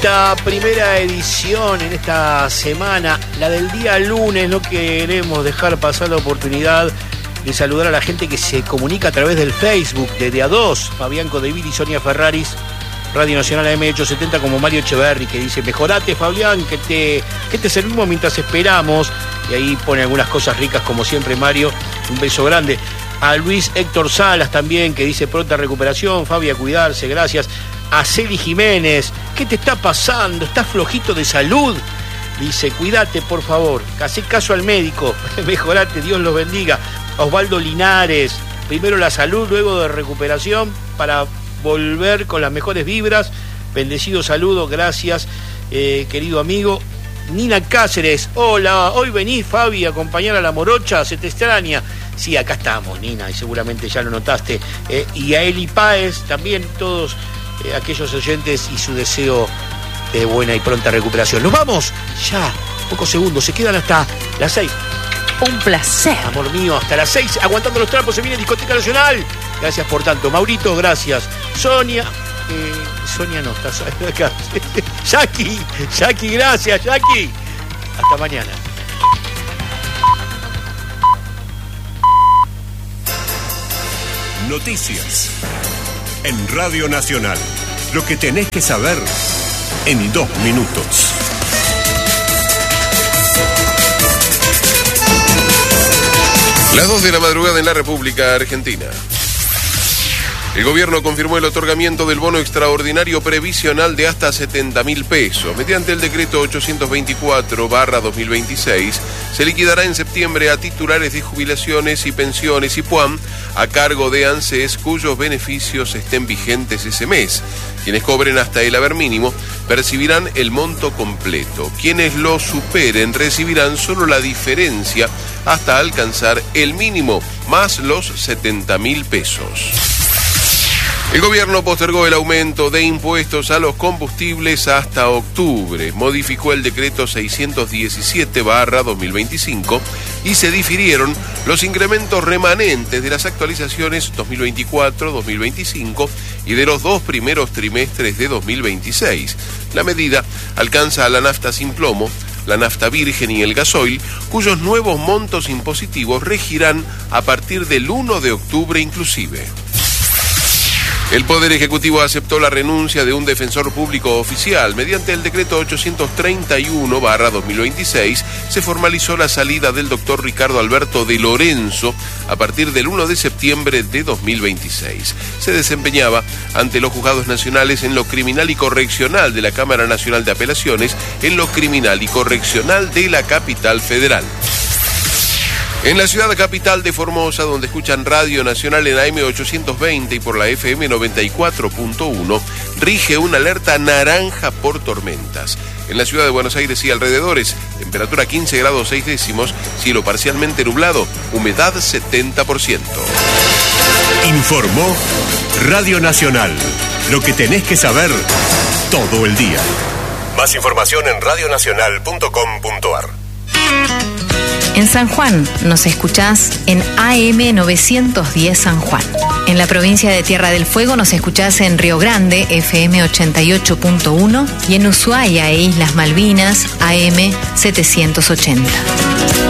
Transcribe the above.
Esta primera edición en esta semana, la del día lunes, no queremos dejar pasar la oportunidad de saludar a la gente que se comunica a través del Facebook de A2, Fabián Codevil y Sonia Ferraris, Radio Nacional AM870, como Mario Echeverri, que dice: mejorate, Fabián, que te servimos mientras esperamos. Y ahí pone algunas cosas ricas, como siempre, Mario. Un beso grande. A Luis Héctor Salas también, que dice: pronta recuperación, Fabi, a cuidarse, gracias. A Celi Jiménez: ¿qué te está pasando? ¿Estás flojito de salud? Dice: cuídate, por favor, hacé caso al médico, mejorate, Dios los bendiga. A Osvaldo Linares: primero la salud, luego de recuperación, para volver con las mejores vibras. Bendecido saludo, gracias, querido amigo. Nina Cáceres: hola, hoy venís, Fabi, a acompañar a la morocha, se te extraña. Sí, acá estamos, Nina, y seguramente ya lo notaste. Y a Eli Páez también, todos aquellos oyentes, y su deseo de buena y pronta recuperación. Nos vamos ya, pocos segundos, se quedan hasta las 6. Un placer. Amor mío, hasta las 6, aguantando los trapos, se viene Discoteca Nacional. Gracias por tanto. Maurito, gracias. Sonia no, está acá. Jackie, gracias, Jackie. Hasta mañana. Noticias en Radio Nacional. Lo que tenés que saber en 2 minutos. Las 2 de la madrugada en la República Argentina. El gobierno confirmó el otorgamiento del bono extraordinario previsional de hasta 70.000 pesos. Mediante el decreto 824/2026, se liquidará en septiembre a titulares de jubilaciones y pensiones y PUAM a cargo de ANSES cuyos beneficios estén vigentes ese mes. Quienes cobren hasta el haber mínimo percibirán el monto completo. Quienes lo superen recibirán solo la diferencia hasta alcanzar el mínimo, más los 70.000 pesos. El gobierno postergó el aumento de impuestos a los combustibles hasta octubre. Modificó el decreto 617/2025 y se difirieron los incrementos remanentes de las actualizaciones 2024-2025 y de los 2 primeros trimestres de 2026. La medida alcanza a la nafta sin plomo, la nafta virgen y el gasoil, cuyos nuevos montos impositivos regirán a partir del 1 de octubre inclusive. El Poder Ejecutivo aceptó la renuncia de un defensor público oficial. Mediante el decreto 831/2026 se formalizó la salida del doctor Ricardo Alberto de Lorenzo a partir del 1 de septiembre de 2026. Se desempeñaba ante los juzgados nacionales en lo criminal y correccional de la Cámara Nacional de Apelaciones, en lo criminal y correccional de la Capital Federal. En la ciudad capital de Formosa, donde escuchan Radio Nacional en AM820 y por la FM 94.1, rige una alerta naranja por tormentas. En la ciudad de Buenos Aires y alrededores, temperatura 15 grados 6 décimos, cielo parcialmente nublado, humedad 70%. Informó Radio Nacional. Lo que tenés que saber todo el día. Más información en radionacional.com.ar. En San Juan nos escuchás en AM910 San Juan. En la provincia de Tierra del Fuego nos escuchás en Río Grande, FM 88.1, y en Ushuaia e Islas Malvinas, AM 780.